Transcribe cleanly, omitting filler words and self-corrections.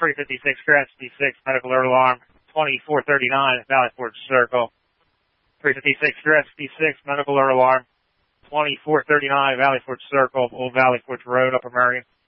356 Crest, 56, medical alert alarm, 2439 Valley Forge Circle. 356 Crest, 56, medical alert alarm, 2439 Valley Forge Circle, Old Valley Forge Road, Upper Merion.